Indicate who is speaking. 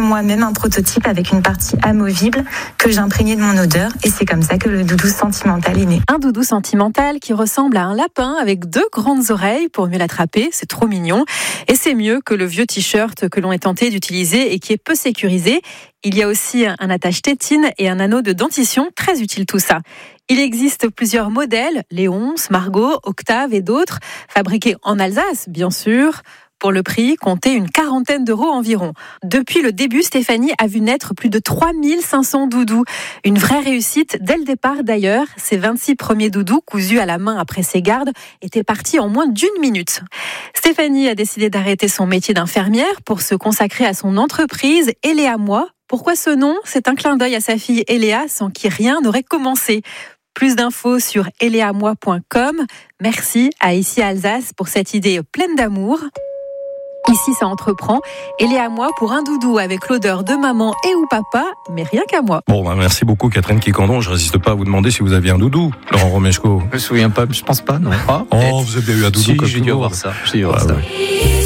Speaker 1: moi-même un prototype avec une partie amovible que j'imprégnais de mon odeur. Et c'est comme ça que le doudou sentimental est né.
Speaker 2: Un doudou sentimental qui ressemble à un lapin avec 2 grandes oreilles pour mieux l'attraper. C'est trop mignon. Et c'est mieux que le vieux t-shirt que l'on est tenté d'utiliser et qui est peu sécurisé. Il y a aussi un attache-tétine et un anneau de dentition. Très utile tout ça. Il existe plusieurs modèles, Léonce, Margot, Octave et d'autres, fabriqués en Alsace, bien sûr. Pour le prix, comptez une 40aine d'euros environ. Depuis le début, Stéphanie a vu naître plus de 3500 doudous. Une vraie réussite dès le départ d'ailleurs. Ces 26 premiers doudous, cousus à la main après ses gardes, étaient partis en moins d'1 minute. Stéphanie a décidé d'arrêter son métier d'infirmière pour se consacrer à son entreprise Eléa Moi. Pourquoi ce nom ? C'est un clin d'œil à sa fille Eléa, sans qui rien n'aurait commencé. Plus d'infos sur eleamoi.com. Merci à Ici Alsace pour cette idée pleine d'amour. Ici, ça entreprend. Eléa Moi pour un doudou avec l'odeur de maman et ou papa, mais rien qu'à moi.
Speaker 3: Bon, merci beaucoup Catherine Quiquendon. Je résiste pas à vous demander si vous aviez un doudou, Laurent Romeshko.
Speaker 4: Je me souviens pas, je pense pas, non.
Speaker 3: Vous avez bien eu un doudou
Speaker 4: si,
Speaker 3: comme
Speaker 4: j'ai
Speaker 3: tout
Speaker 4: dû
Speaker 3: le monde.
Speaker 4: avoir ça. J'ai dû avoir ça.
Speaker 3: Ouais.